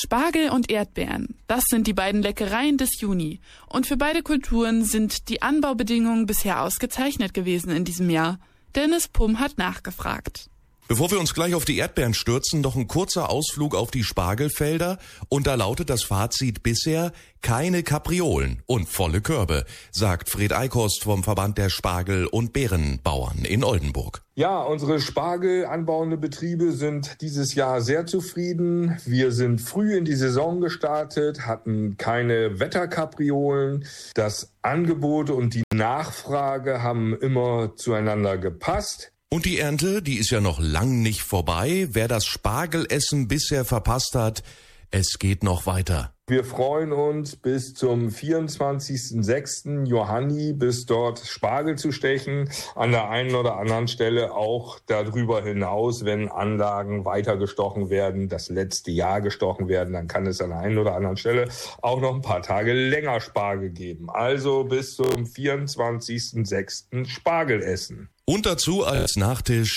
Spargel und Erdbeeren, das sind die beiden Leckereien des Juni. Und für beide Kulturen sind die Anbaubedingungen bisher ausgezeichnet gewesen in diesem Jahr. Dennis Pumm hat nachgefragt. Bevor wir uns gleich auf die Erdbeeren stürzen, noch ein kurzer Ausflug auf die Spargelfelder. Und da lautet das Fazit bisher: keine Kapriolen und volle Körbe, sagt Fred Eickhorst vom Verband der Spargel- und Beerenbauern in Oldenburg. Ja, unsere spargelanbauende Betriebe sind dieses Jahr sehr zufrieden. Wir sind früh in die Saison gestartet, hatten keine Wetterkapriolen. Das Angebot und die Nachfrage haben immer zueinander gepasst. Und die Ernte, die ist ja noch lang nicht vorbei. Wer das Spargelessen bisher verpasst hat, es geht noch weiter. Wir freuen uns bis zum 24.06. Johanni, bis dort Spargel zu stechen. An der einen oder anderen Stelle auch darüber hinaus, wenn Anlagen weiter gestochen werden, das letzte Jahr gestochen werden, dann kann es an der einen oder anderen Stelle auch noch ein paar Tage länger Spargel geben. Also bis zum 24.06. Spargel essen. Und dazu als Nachtisch